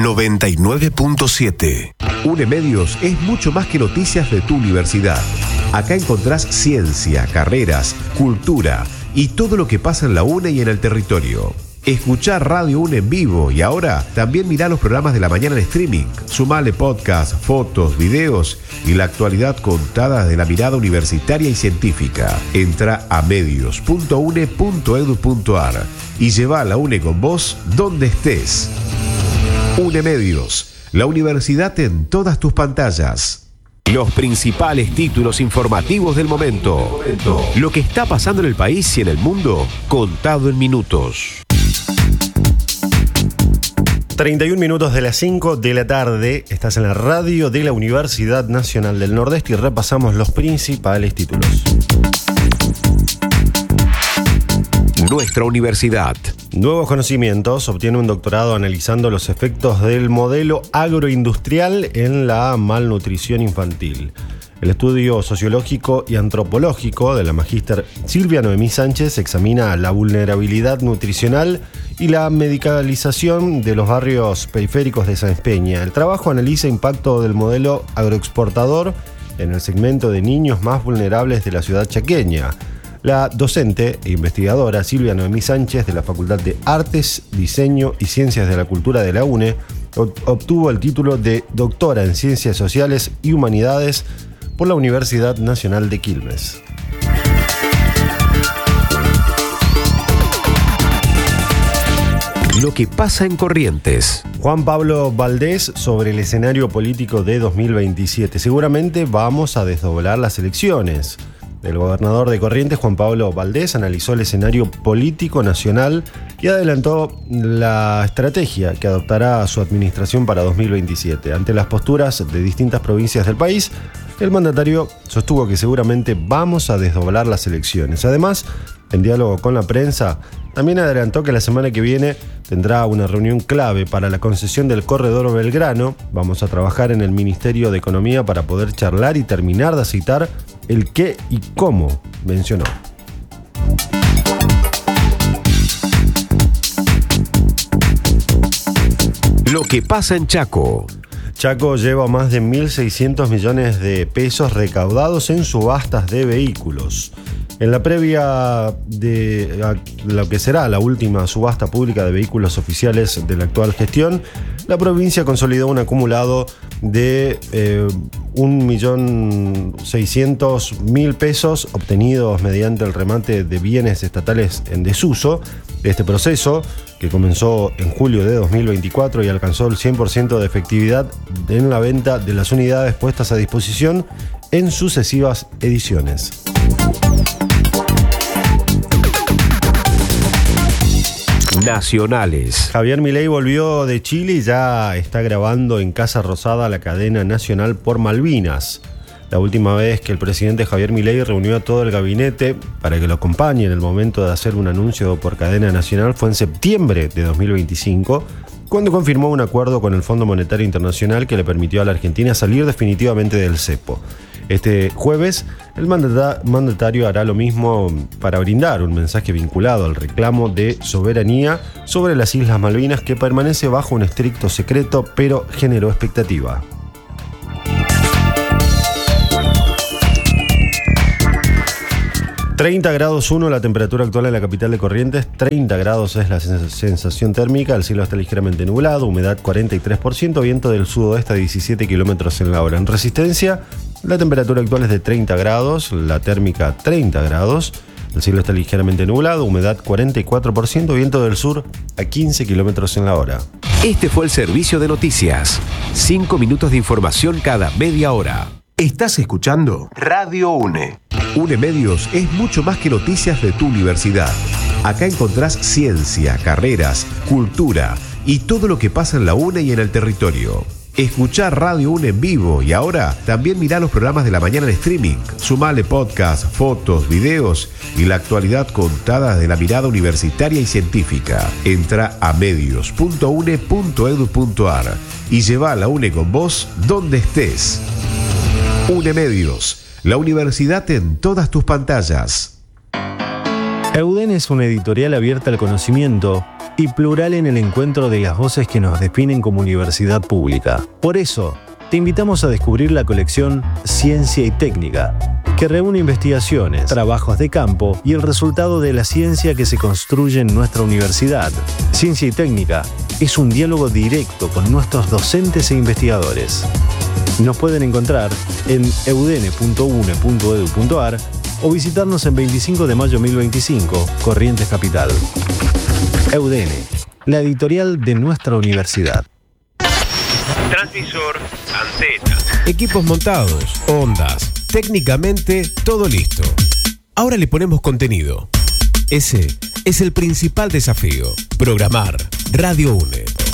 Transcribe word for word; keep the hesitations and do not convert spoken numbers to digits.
noventa y nueve punto siete. UNE Medios es mucho más que noticias de tu universidad. Acá encontrás ciencia, carreras, cultura y todo lo que pasa en la UNE y en el territorio. Escuchá Radio UNE en vivo y ahora también mirá los programas de la mañana en streaming. Sumale podcast, fotos, videos y la actualidad contada desde la mirada universitaria y científica. Entra a medios punto une punto edu punto ar y lleva a la UNE con vos donde estés. UNE Medios, la universidad en todas tus pantallas. Los principales títulos informativos del momento. Lo que está pasando en el país y en el mundo, contado en minutos. treinta y un minutos de las cinco de la tarde, estás en la radio de la Universidad Nacional del Nordeste y repasamos los principales títulos. Nuestra universidad. Nuevos conocimientos. Obtiene un doctorado analizando los efectos del modelo agroindustrial en la malnutrición infantil. El estudio sociológico y antropológico de la magíster Silvia Noemí Sánchez examina la vulnerabilidad nutricional y la medicalización de los barrios periféricos de Sáenz Peña. El trabajo analiza impacto del modelo agroexportador en el segmento de niños más vulnerables de la ciudad chaqueña. La docente e investigadora Silvia Noemí Sánchez de la Facultad de Artes, Diseño y Ciencias de la Cultura de la UNE obtuvo el título de doctora en Ciencias Sociales y Humanidades por la Universidad Nacional de Quilmes. Lo que pasa en Corrientes. Juan Pablo Valdés sobre el escenario político de dos mil veintisiete. Seguramente vamos a desdoblar las elecciones. El gobernador de Corrientes, Juan Pablo Valdés, analizó el escenario político nacional y adelantó la estrategia que adoptará su administración para dos mil veintisiete. Ante las posturas de distintas provincias del país, el mandatario sostuvo que seguramente vamos a desdoblar las elecciones. Además, en diálogo con la prensa, también adelantó que la semana que viene tendrá una reunión clave para la concesión del corredor Belgrano. Vamos a trabajar en el Ministerio de Economía para poder charlar y terminar de citar el qué y cómo, mencionó. Lo que pasa en Chaco. Chaco lleva más de mil seiscientos millones de pesos recaudados en subastas de vehículos. En la previa de lo que será la última subasta pública de vehículos oficiales de la actual gestión, la provincia consolidó un acumulado de eh, un millón seiscientos mil pesos obtenidos mediante el remate de bienes estatales en desuso. Este proceso, que comenzó en julio de dos mil veinticuatro y alcanzó el cien por ciento de efectividad en la venta de las unidades puestas a disposición en sucesivas ediciones. Nacionales. Javier Milei volvió de Chile y ya está grabando en Casa Rosada la cadena nacional por Malvinas. La última vez que el presidente Javier Milei reunió a todo el gabinete para que lo acompañe en el momento de hacer un anuncio por cadena nacional fue en septiembre de dos mil veinticinco, cuando confirmó un acuerdo con el Fondo Monetario Internacional que le permitió a la Argentina salir definitivamente del cepo. Este jueves, el mandatario hará lo mismo para brindar un mensaje vinculado al reclamo de soberanía sobre las Islas Malvinas, que permanece bajo un estricto secreto, pero generó expectativa. treinta grados uno la temperatura actual en la capital de Corrientes, treinta grados es la sensación térmica, el cielo está ligeramente nublado, humedad cuarenta y tres por ciento, viento del sudoeste a diecisiete kilómetros en la hora. En Resistencia, la temperatura actual es de treinta grados, la térmica treinta grados, el cielo está ligeramente nublado, humedad cuarenta y cuatro por ciento, viento del sur a quince kilómetros en la hora. Este fue el servicio de noticias. Cinco minutos de información cada media hora. Estás escuchando Radio UNE. UNE Medios es mucho más que noticias de tu universidad. Acá encontrás ciencia, carreras, cultura y todo lo que pasa en la UNE y en el territorio. Escuchá Radio UNE en vivo y ahora también mirá los programas de la mañana en streaming. Sumale podcast, fotos, videos y la actualidad contada desde la mirada universitaria y científica. Entra a medios punto une punto edu punto ar y lleva a la UNE con vos donde estés. UNE Medios, la universidad en todas tus pantallas. EUDEN es una editorial abierta al conocimiento y plural en el encuentro de las voces que nos definen como universidad pública. Por eso, te invitamos a descubrir la colección Ciencia y Técnica, que reúne investigaciones, trabajos de campo y el resultado de la ciencia que se construye en nuestra universidad. Ciencia y Técnica es un diálogo directo con nuestros docentes e investigadores. Nos pueden encontrar en eudene punto une punto edu punto ar o visitarnos en veinticinco de mayo mil veinticinco, Corrientes Capital. Eudene, la editorial de nuestra universidad. Transmisor, antena. Equipos montados, ondas, técnicamente todo listo. Ahora le ponemos contenido. Ese es el principal desafío. Programar Radio UNE.